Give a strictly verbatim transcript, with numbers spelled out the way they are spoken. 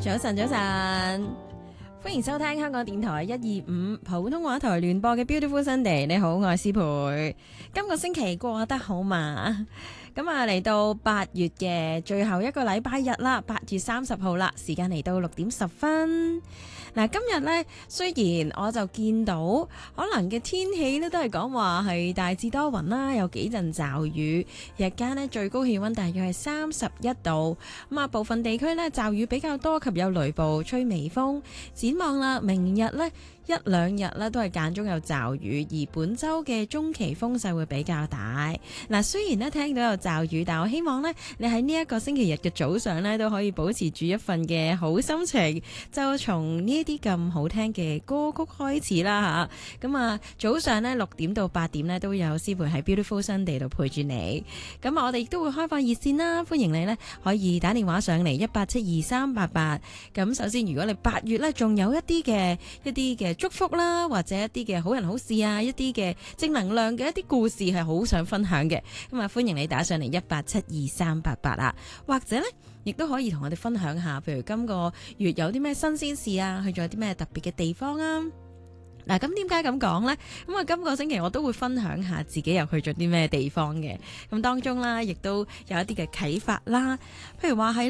早晨，早晨，歡迎收聽香港電台一二五普通話台聯播嘅 Beautiful Sunday。你好，我係思培。今個星期過得好嘛？咁啊，嚟到八月嘅最後一個禮拜日啦，八月三十號啦，時間嚟到六點十分。嗱，今日呢，雖然我就見到可能嘅天氣呢都係講話係大致多雲啦，有幾陣驟雨，日間呢最高氣溫大約係三十一度。咁啊，部分地區呢驟雨比較多及有雷暴，吹微風。展望啦，明日呢一兩日呢都係間中有驟雨，而本週嘅中期風勢會比較大。嗱，雖然呢聽到有驟雨，但我希望呢你喺呢一個星期日嘅早上呢都可以保持住一份嘅好心情，就從呢啲咁好聽嘅歌曲開始啦吓。咁啊，早上呢六點到八點呢都有思培喺 Beautiful Sunday 度陪住你。咁啊，我哋亦都會開放熱線啦，歡迎你呢可以打電話上嚟一八七二三八八。咁首先，如果你八月呢仲有一啲嘅一啲嘅祝福啦，或者一啲嘅好人好事啊，一啲嘅正能量嘅一啲故事係好想分享嘅，咁啊歡迎你打上嚟一八七二三八八啊，或者呢亦都可以同我哋分享下，譬如今個月有啲咩新鮮事啊，去咗有啲咩特別嘅地方啊。嗱，咁點解咁講呢？咁啊，今個星期我都會分享下自己又去咗啲咩地方嘅，咁當中啦，亦都有一啲嘅啟發啦，譬如話係